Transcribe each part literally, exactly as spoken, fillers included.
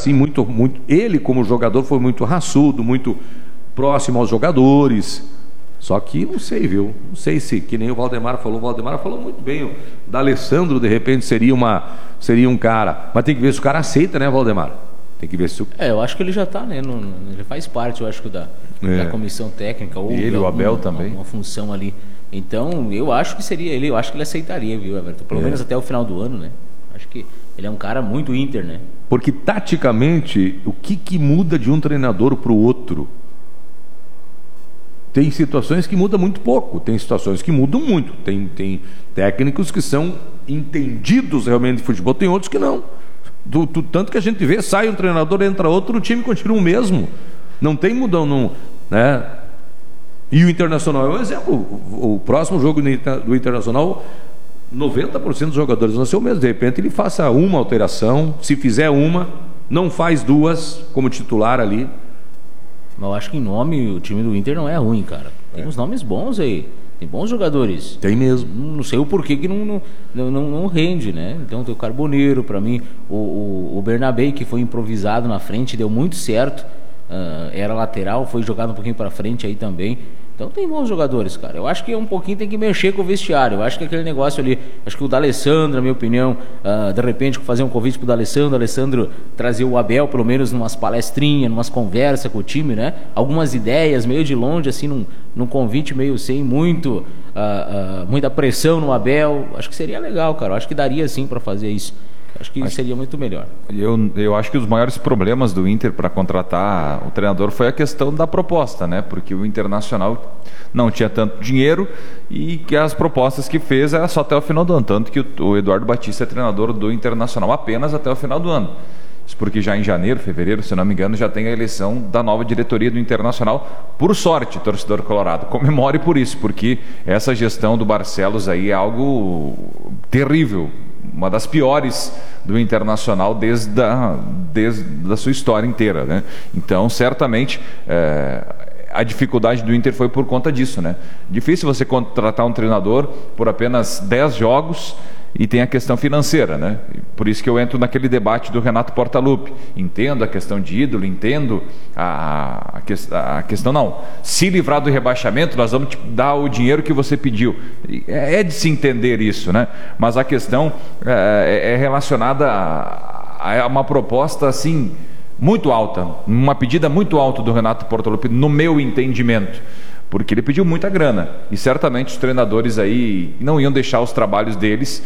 assim, muito, muito... Ele, como jogador, foi muito raçudo, muito próximo aos jogadores. Só que não sei, viu? Não sei se, que nem o Valdemar falou, o Valdemar falou muito bem. O D'Alessandro, de repente, seria, uma, seria um cara. Mas tem que ver se o cara aceita, né, Valdemar? Tem que ver se o... É, eu acho que ele já está, né? No, no, ele faz parte, eu acho, da, é. da comissão técnica. Ou e ele, o Abel também. Uma, uma função ali. Então, eu acho que seria ele, eu acho que ele aceitaria, viu, Everton? Pelo é. menos até o final do ano, né? Acho que ele é um cara muito Inter, né? Porque, taticamente, o que, que muda de um treinador para o outro? Tem situações que mudam muito pouco, tem situações que mudam muito. Tem, tem técnicos que são entendidos realmente de futebol, tem outros que não. Do, do tanto que a gente vê, sai um treinador, entra outro, o time continua o mesmo. Não tem mudão, não, né? E o Internacional é um exemplo. O, o próximo jogo do Internacional, noventa por cento dos jogadores vão ser o mesmo. De repente ele faça uma alteração, se fizer uma, não faz duas como titular ali. Mas eu acho que em nome o time do Inter não é ruim, cara. Tem é. uns nomes bons aí. Tem bons jogadores. Tem mesmo. Não, não sei o porquê que não, não, não, não rende, né? Então tem o Carboneiro, pra mim. O, o, o Bernabé, que foi improvisado na frente, deu muito certo. Uh, era lateral, foi jogado um pouquinho pra frente aí também. Então tem bons jogadores, cara. Eu acho que um pouquinho tem que mexer com o vestiário. Eu acho que aquele negócio ali, acho que o D'Alessandro, na minha opinião, uh, de repente fazer um convite pro D'Alessandro, o D'Alessandro trazer o Abel, pelo menos numas palestrinhas, numas conversas com o time, né? Algumas ideias, meio de longe, assim, num, num convite meio sem muito, uh, uh, muita pressão no Abel. Acho que seria legal, cara. Eu acho que daria sim para fazer isso. Acho que acho, seria muito melhor. Eu, eu acho que os maiores problemas do Inter para contratar o treinador foi a questão da proposta, né? Porque o Internacional não tinha tanto dinheiro e que as propostas que fez era só até o final do ano. Tanto que o, o Eduardo Batista é treinador do Internacional apenas até o final do ano. Isso porque já em janeiro, fevereiro, se não me engano, já tem a eleição da nova diretoria do Internacional. Por sorte, torcedor colorado, comemore por isso, porque essa gestão do Barcelos aí é algo terrível. Uma das piores do Internacional desde a, desde a sua história inteira, né? Então, certamente, é, a dificuldade do Inter foi por conta disso, né? Difícil você contratar um treinador por apenas dez jogos e tem a questão financeira, né? Por isso que eu entro naquele debate do Renato Portaluppi. Entendo a questão de ídolo, entendo a, a, que, a questão, não. Se livrar do rebaixamento, nós vamos te dar o dinheiro que você pediu. É, é de se entender isso, né? Mas a questão é, é relacionada a, a uma proposta, assim, muito alta, uma pedida muito alta do Renato Portaluppi, no meu entendimento. Porque ele pediu muita grana e certamente os treinadores aí não iam deixar os trabalhos deles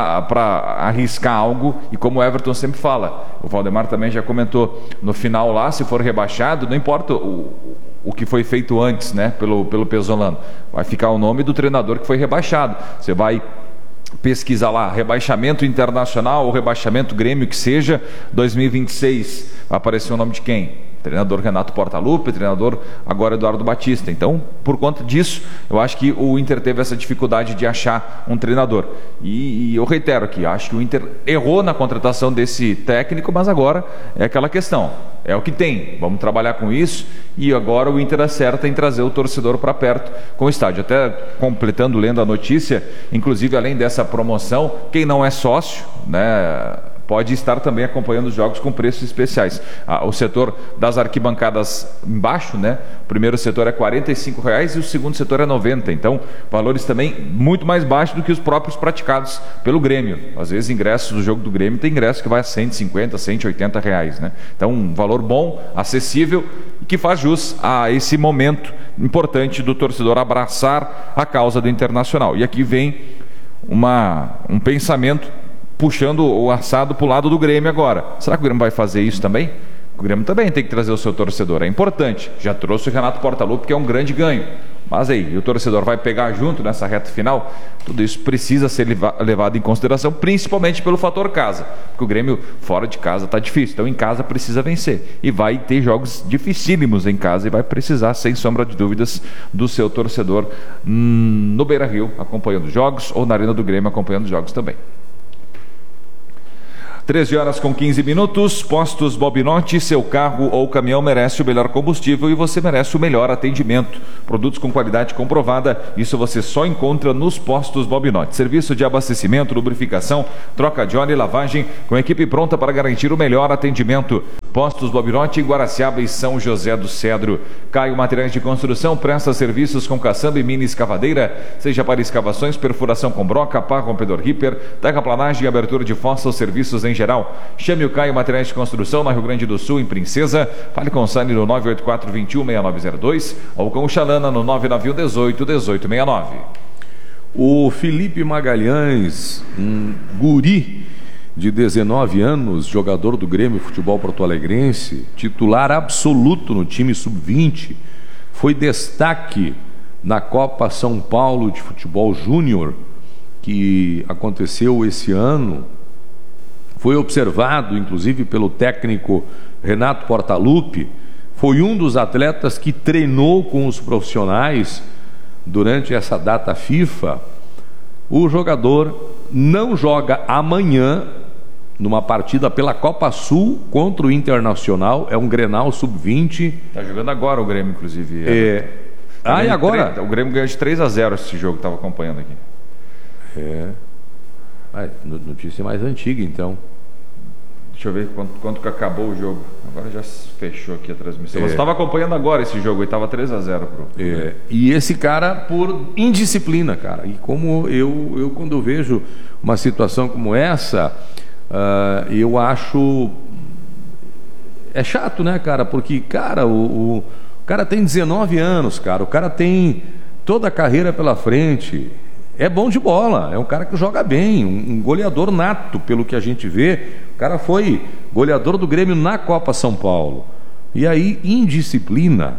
para arriscar algo. E como o Everton sempre fala, o Valdemar também já comentou, no final lá, se for rebaixado, não importa o, o que foi feito antes, né, pelo, pelo Pesolano, vai ficar o nome do treinador que foi rebaixado. Você vai pesquisar lá, rebaixamento Internacional ou rebaixamento Grêmio, que seja, dois mil e vinte e seis, vai aparecer o nome de quem? Treinador Renato Portaluppi, treinador agora Eduardo Batista. Então, por conta disso, eu acho que o Inter teve essa dificuldade de achar um treinador. E, e eu reitero aqui, acho que o Inter errou na contratação desse técnico, mas agora é aquela questão, é o que tem, vamos trabalhar com isso, e agora o Inter acerta em trazer o torcedor para perto com o estádio. Até completando, lendo a notícia, inclusive além dessa promoção, quem não é sócio, né, pode estar também acompanhando os jogos com preços especiais. Ah, o setor das arquibancadas embaixo, né? O primeiro setor é quarenta e cinco reais e o segundo setor é noventa. Então, valores também muito mais baixos do que os próprios praticados pelo Grêmio. Às vezes, ingressos do jogo do Grêmio tem ingresso que vai a cento e cinquenta, cento e oitenta reais, né? Então, um valor bom, acessível e que faz jus a esse momento importante do torcedor abraçar a causa do Internacional. E aqui vem uma, um pensamento puxando o assado para o lado do Grêmio agora. Será que o Grêmio vai fazer isso também? O Grêmio também tem que trazer o seu torcedor, é importante. Já trouxe o Renato Portaluppi, que é um grande ganho. Mas aí, o torcedor vai pegar junto nessa reta final? Tudo isso precisa ser levado em consideração, principalmente pelo fator casa. Porque o Grêmio fora de casa está difícil, então em casa precisa vencer. E vai ter jogos dificílimos em casa e vai precisar, sem sombra de dúvidas, do seu torcedor hum, no Beira-Rio, acompanhando os jogos, ou na Arena do Grêmio, acompanhando os jogos também. treze horas com quinze minutos, Postos Bobinotti, seu carro ou caminhão merece o melhor combustível e você merece o melhor atendimento. Produtos com qualidade comprovada, isso você só encontra nos Postos Bobinotti. Serviço de abastecimento, lubrificação, troca de óleo e lavagem, com equipe pronta para garantir o melhor atendimento. Postos Lobirote, Guaraciaba e São José do Cedro. Caio Materiais de Construção presta serviços com caçamba e mini escavadeira, seja para escavações, perfuração com broca, pá, rompedor Ripper, terraplanagem e abertura de fossa ou serviços em geral. Chame o Caio Materiais de Construção na Rio Grande do Sul, em Princesa. Fale com o Sani no nove oito quatro, dois um, seis nove zero dois ou com o Xalana no nove nove um, um oito, um oito seis nove. O Felipe Magalhães, um guri de dezenove anos, jogador do Grêmio Futebol Porto-Alegrense, titular absoluto no time sub vinte, foi destaque na Copa São Paulo de Futebol Júnior, que aconteceu esse ano. Foi observado, inclusive, pelo técnico Renato Portaluppi. Foi um dos atletas que treinou com os profissionais durante essa data FIFA. O jogador não joga amanhã numa partida pela Copa Sul contra o Internacional. É um Grenal sub vinte. Tá jogando agora o Grêmio, inclusive. É. Ah, e agora? três, o Grêmio ganhou de três a zero esse jogo, estava acompanhando aqui. É. Ah, notícia mais antiga, então. Deixa eu ver quanto, quanto que acabou o jogo. Agora já fechou aqui a transmissão. É. Você estava acompanhando agora esse jogo e estava três a zero pro... É. E esse cara por indisciplina, cara. E como eu, eu quando eu vejo uma situação como essa, uh, eu acho... É chato, né, cara? Porque, cara, o, o, o cara tem dezenove anos, cara. O cara tem toda a carreira pela frente. É bom de bola, é um cara que joga bem, um, um goleador nato, pelo que a gente vê. O cara foi goleador do Grêmio na Copa São Paulo. E aí, indisciplina.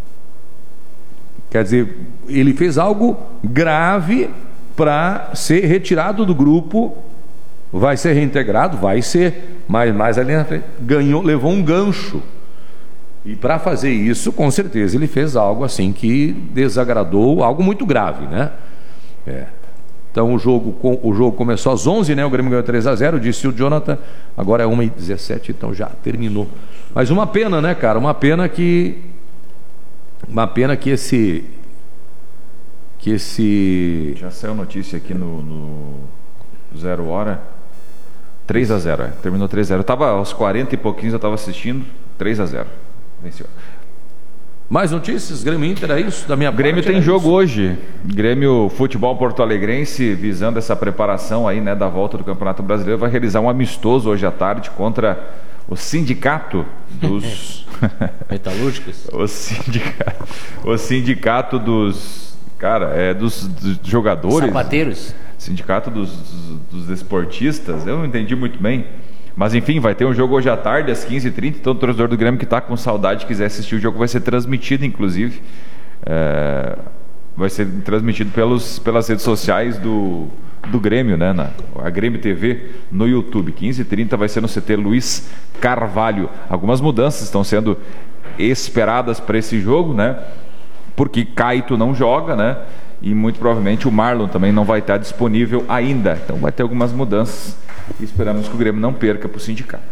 Quer dizer, ele fez algo grave para ser retirado do grupo. Vai ser reintegrado? Vai ser. Mas mais ali na frente, ganhou, levou um gancho. E para fazer isso, com certeza, ele fez algo assim que desagradou, algo muito grave, né? É. Então o jogo, o jogo começou às onze, né? O Grêmio ganhou três a zero, disse o Jonathan. Agora é uma e dezessete, então já terminou. Mas uma pena, né, cara? Uma pena que uma pena que esse que esse já saiu notícia aqui no, no Zero Hora. três a zero, é. Terminou três a zero. Eu tava aos quarenta e pouquinhos, eu estava assistindo. três a zero. Venceu. Mais notícias? Grêmio Inter, é isso? Da minha Grêmio parte, tem é jogo isso. hoje. Grêmio Futebol Porto-Alegrense, visando essa preparação aí, né, da volta do Campeonato Brasileiro, vai realizar um amistoso hoje à tarde contra o sindicato dos metalúrgicos. o sindicato, o sindicato dos, cara, é dos, dos jogadores. Sapateiros. Sindicato dos, dos, dos esportistas. Eu não entendi muito bem. Mas enfim, vai ter um jogo hoje à tarde, às quinze e trinta. Então o torcedor do Grêmio que está com saudade, quiser assistir o jogo, vai ser transmitido, inclusive. É, vai ser transmitido pelos, pelas redes sociais do, do Grêmio, né? Na, a Grêmio T V no YouTube. quinze e trinta vai ser no C T Luiz Carvalho. Algumas mudanças estão sendo esperadas para esse jogo, né? Porque Caito não joga, né? E muito provavelmente o Marlon também não vai estar disponível ainda. Então vai ter algumas mudanças. E esperamos que o Grêmio não perca para o sindicato.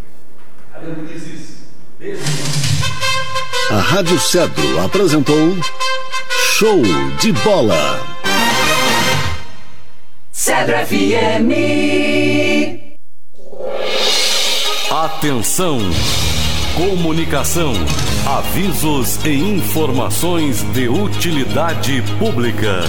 A Rádio Cedro apresentou Show de Bola. Cedro F M. Atenção! Comunicação. Avisos e informações de utilidade pública.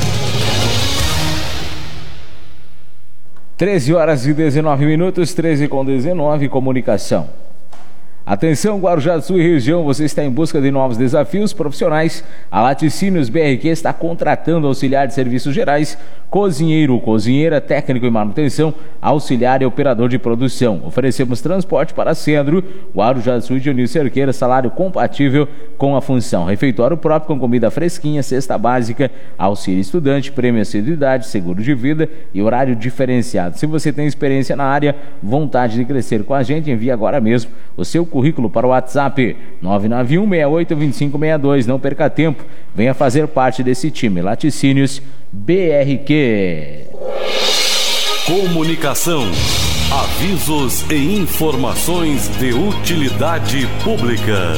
treze horas e dezenove minutos, treze com dezenove, comunicação. Atenção, Guarujá do Sul e região, você está em busca de novos desafios profissionais? A Laticínios B R Q está contratando auxiliar de serviços gerais, cozinheiro, cozinheira, técnico em manutenção, auxiliar e operador de produção. Oferecemos transporte para Cedro, Guarujá do Sul e Dionísio Cerqueira, salário compatível com a função. Refeitório próprio com comida fresquinha, cesta básica, auxílio estudante, prêmio assiduidade, seguro de vida e horário diferenciado. Se você tem experiência na área, vontade de crescer com a gente, envie agora mesmo o seu currículo para o WhatsApp nove nove um, seis oito, dois cinco seis dois. Não perca tempo, venha fazer parte desse time. Laticínios B R Q. Comunicação, avisos e informações de utilidade pública.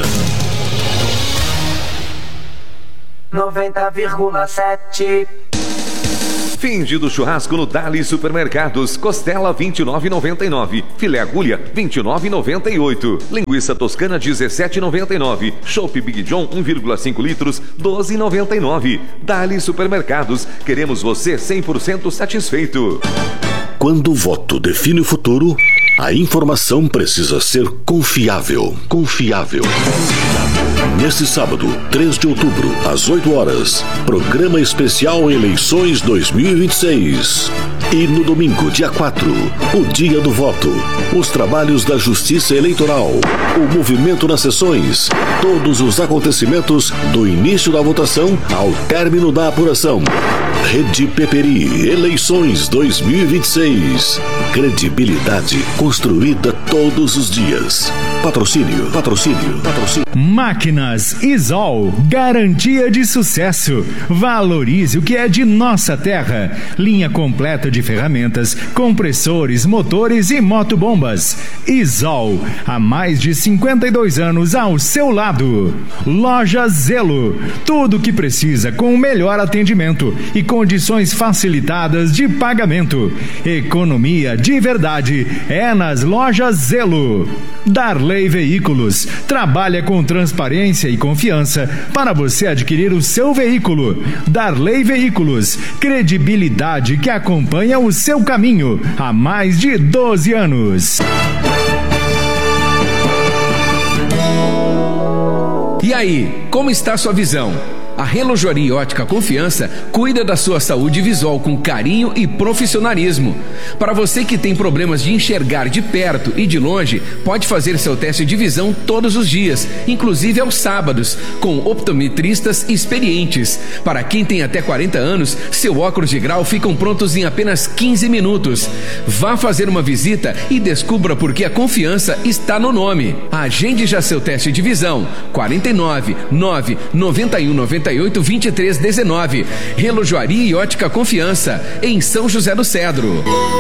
noventa vírgula sete. Fim do churrasco no Dali Supermercados. Costela vinte e nove reais e noventa e nove centavos. Filé agulha vinte e nove reais e noventa e oito centavos. Linguiça toscana dezessete reais e noventa e nove centavos. Chopp Big John um vírgula cinco litros doze reais e noventa e nove centavos. Dali Supermercados. Queremos você cem por cento satisfeito. Quando o voto define o futuro, a informação precisa ser confiável. Confiável. Neste sábado, três de outubro, às oito horas, programa especial Eleições dois mil e vinte e seis. E no domingo, dia quatro, o dia do voto, os trabalhos da Justiça Eleitoral, o movimento nas sessões, todos os acontecimentos do início da votação ao término da apuração. Rede Peperi, Eleições dois mil e vinte e seis. Credibilidade construída todos os dias. Patrocínio, patrocínio, patrocínio. Máquinas Isol, garantia de sucesso. Valorize o que é de nossa terra. Linha completa de ferramentas, compressores, motores e motobombas. Isol, há mais de cinquenta e dois anos ao seu lado. Loja Zelo, tudo o que precisa com o melhor atendimento e condições facilitadas de pagamento. Economia de verdade é nas Lojas Zelo. Darley Veículos trabalha com transparência e confiança para você adquirir o seu veículo. Darley Veículos, credibilidade que acompanha o seu caminho há mais de doze anos. E aí, como está a sua visão? A Relojoaria Ótica Confiança cuida da sua saúde visual com carinho e profissionalismo. Para você que tem problemas de enxergar de perto e de longe, pode fazer seu teste de visão todos os dias, inclusive aos sábados, com optometristas experientes. Para quem tem até quarenta anos, seu óculos de grau ficam prontos em apenas quinze minutos. Vá fazer uma visita e descubra por que a confiança está no nome. Agende já seu teste de visão. quarenta e nove, nove, noventa e um, noventa e oito, vinte e três, dezenove. Relojoaria e Ótica Confiança, em São José do Cedro.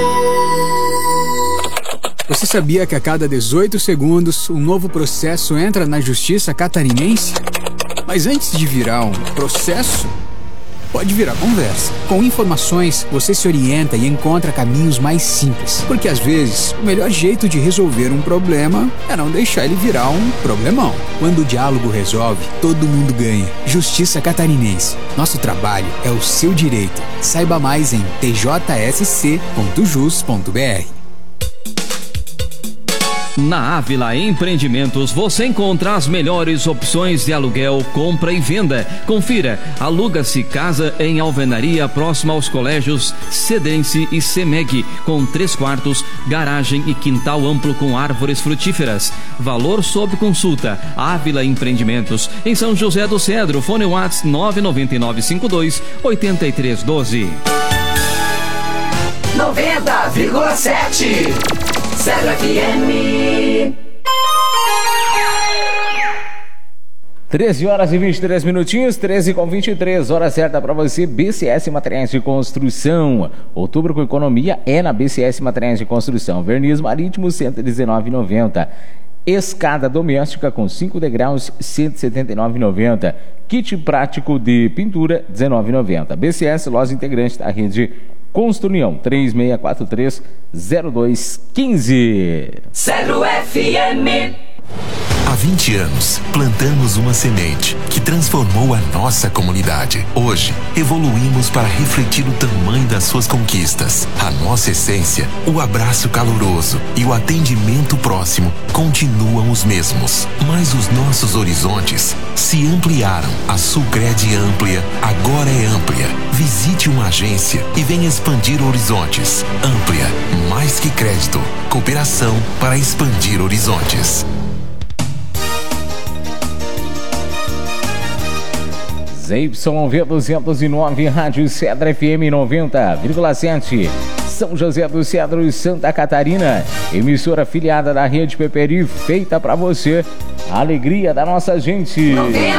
Você sabia que a cada dezoito segundos um novo processo entra na Justiça Catarinense? Mas antes de virar um processo, pode virar conversa. Com informações, você se orienta e encontra caminhos mais simples. Porque às vezes, o melhor jeito de resolver um problema é não deixar ele virar um problemão. Quando o diálogo resolve, todo mundo ganha. Justiça Catarinense. Nosso trabalho é o seu direito. Saiba mais em t j s c ponto jus ponto b r. Na Ávila Empreendimentos você encontra as melhores opções de aluguel, compra e venda. Confira, aluga-se casa em Alvenaria, próxima aos colégios Cedense e Semeg, com três quartos, garagem e quintal amplo com árvores frutíferas. Valor sob consulta. Ávila Empreendimentos, em São José do Cedro. Fone WhatsApp nove nove nove cinco dois oito três um dois. noventa vírgula sete Cedro F M. treze horas e vinte e três minutinhos, treze com vinte e três, hora certa para você. B C S Materiais de Construção. Outubro com economia é na B C S Materiais de Construção. Verniz marítimo cento e dezenove reais e noventa centavos. Escada doméstica com cinco degraus, cento e setenta e nove reais e noventa centavos. Kit prático de pintura, dezenove reais e noventa centavos. B C S, loja integrante da rede Construnião, três seis quatro três, zero dois um cinco. Cedro F M. Há vinte anos, plantamos uma semente que transformou a nossa comunidade. Hoje, evoluímos para refletir o tamanho das suas conquistas. A nossa essência, o abraço caloroso e o atendimento próximo continuam os mesmos. Mas os nossos horizontes se ampliaram. A Sulcred Amplia agora é amplia. Visite uma agência e venha expandir horizontes. Amplia, mais que crédito. Cooperação para expandir horizontes. Z Y V duzentos e nove, Rádio Cedro F M noventa vírgula sete, São José do Cedro e Santa Catarina. Emissora afiliada da Rede Peperi, feita para você. A alegria da nossa gente.